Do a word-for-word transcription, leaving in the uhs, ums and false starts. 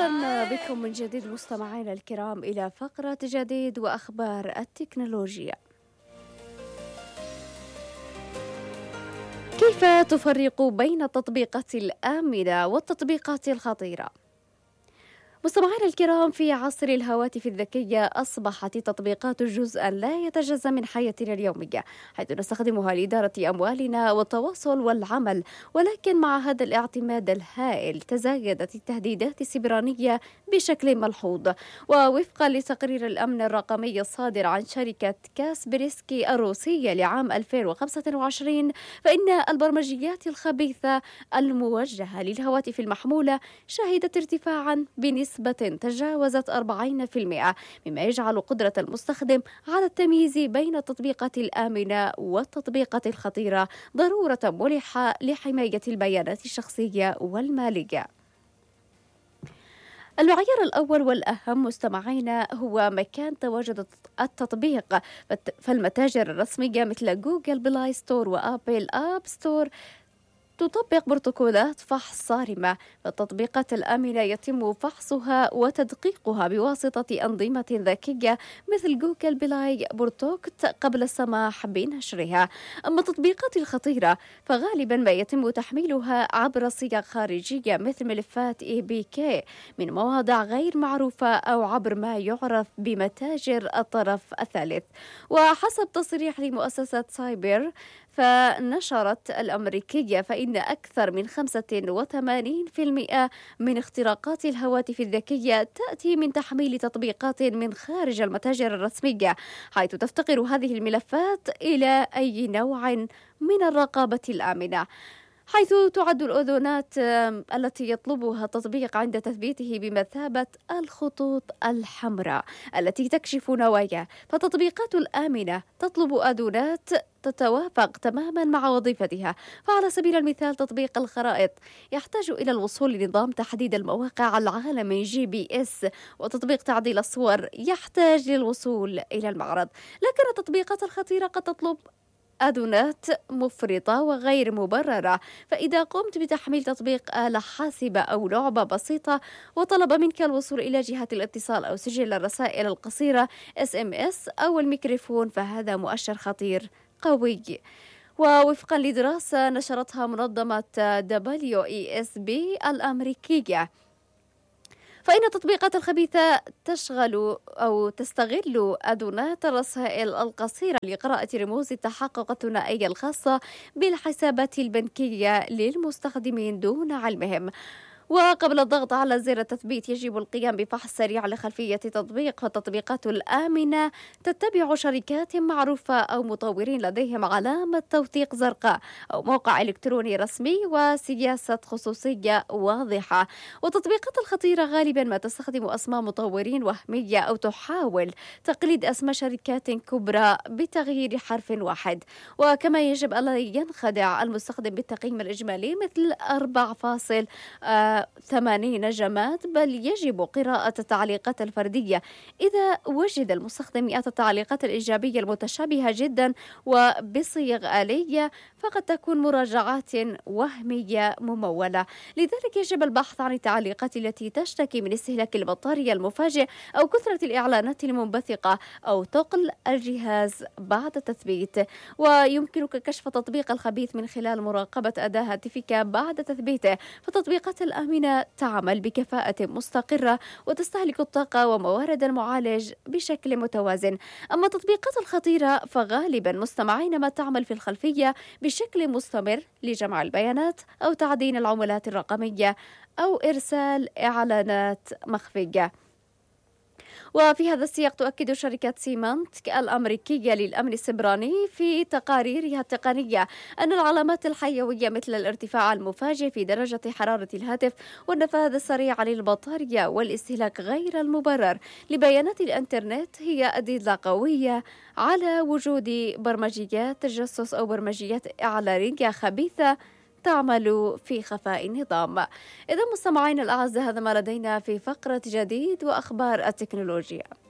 أهلا بكم من جديد مستمعينا الكرام إلى فقرة جديد وأخبار التكنولوجيا. كيف تفرق بين التطبيقات الآمنة والتطبيقات الخطيرة؟ مستمعينا الكرام، في عصر الهواتف الذكية أصبحت التطبيقات جزءا لا يتجزأ من حياتنا اليومية، حيث نستخدمها لإدارة أموالنا والتواصل والعمل. ولكن مع هذا الاعتماد الهائل تزايدت التهديدات السيبرانية بشكل ملحوظ. ووفقا لتقرير الأمن الرقمي الصادر عن شركة كاسبرسكي الروسية لعام ألفين وخمسة وعشرين، فإن البرمجيات الخبيثة الموجهة للهواتف المحمولة شهدت ارتفاعا بنسبة تجاوزت أربعين بالمئة، مما يجعل قدرة المستخدم على التمييز بين التطبيقات الآمنة والتطبيقات الخطيرة ضرورة ملحة لحماية البيانات الشخصية والمالية. المعيار الأول والأهم مستمعينا هو مكان تواجد التطبيق، فالمتاجر الرسمية مثل جوجل بلاي ستور وآبل آب ستور تطبق بروتوكولات فحص صارمة. فالتطبيقات الآمنة يتم فحصها وتدقيقها بواسطة أنظمة ذكية مثل جوجل بلاي بروتوكت قبل السماح بنشرها. أما التطبيقات الخطيرة فغالبا ما يتم تحميلها عبر صيغ خارجية مثل ملفات إي بي كي من مواضع غير معروفة أو عبر ما يعرف بمتاجر الطرف الثالث. وحسب تصريح لمؤسسة سايبر فنشرت الأمريكية، فإن أكثر من خمسة وثمانين بالمئة من اختراقات الهواتف الذكية تأتي من تحميل تطبيقات من خارج المتاجر الرسمية، حيث تفتقر هذه الملفات إلى أي نوع من الرقابة الآمنة، حيث تعد الأذونات التي يطلبها التطبيق عند تثبيته بمثابة الخطوط الحمراء التي تكشف نواياه. فالتطبيقات الآمنة تطلب أذونات تتوافق تماما مع وظيفتها. فعلى سبيل المثال تطبيق الخرائط يحتاج إلى الوصول لنظام تحديد المواقع العالمي جي بي إس، وتطبيق تعديل الصور يحتاج للوصول إلى المعرض. لكن التطبيقات الخطيرة قد تطلب أذونات مفرطة وغير مبررة. فإذا قمت بتحميل تطبيق آلة حاسبة أو لعبة بسيطة وطلب منك الوصول إلى جهة الاتصال أو سجل الرسائل القصيرة إس إم إس أو الميكروفون، فهذا مؤشر خطير قوي. ووفقا لدراسة نشرتها منظمة دبليو إي إس بي الأمريكية، فإن التطبيقات الخبيثة تشغل أو تستغل أذونات الرسائل القصيرة لقراءة رموز التحقق الثنائية الخاصة بالحسابات البنكية للمستخدمين دون علمهم. وقبل الضغط على زر التثبيت يجب القيام بفحص سريع لخلفية التطبيق. فالتطبيقات الآمنة تتبع شركات معروفة أو مطورين لديهم علامة توثيق زرقاء أو موقع إلكتروني رسمي وسياسة خصوصية واضحة. والتطبيقات الخطيرة غالبا ما تستخدم أسماء مطورين وهمية أو تحاول تقليد أسماء شركات كبرى بتغيير حرف واحد. وكما يجب ألا ينخدع المستخدم بالتقييم الإجمالي مثل أربعة فاصلة ثمانين نجمات، بل يجب قراءة التعليقات الفردية. إذا وجد المستخدم مئات التعليقات الإيجابية المتشابهة جدا وبصيغ آلية فقد تكون مراجعات وهمية ممولة. لذلك يجب البحث عن التعليقات التي تشتكي من استهلاك البطارية المفاجئ أو كثرة الإعلانات المنبثقة أو ثقل الجهاز بعد تثبيت. ويمكنك كشف التطبيق الخبيث من خلال مراقبة أداة هاتفك بعد تثبيته. فالتطبيقات الآمنة تعمل بكفاءة مستقرة وتستهلك الطاقة وموارد المعالج بشكل متوازن. أما التطبيقات الخطيرة فغالبا مستمعين ما تعمل في الخلفية بشكل مستمر لجمع البيانات أو تعدين العملات الرقمية أو إرسال إعلانات مخفية. وفي هذا السياق تؤكد شركة سيمانتك الأمريكية للأمن السيبراني في تقاريرها التقنية أن العلامات الحيوية مثل الارتفاع المفاجئ في درجة حرارة الهاتف والنفاذ السريع للبطارية والاستهلاك غير المبرر لبيانات الإنترنت هي أدلة قوية على وجود برمجيات تجسس أو برمجيات إعلانية خبيثة تعمل في خفاء النظام. إذا مستمعين الأعزاء، هذا ما لدينا في فقرة جديد وأخبار التكنولوجيا.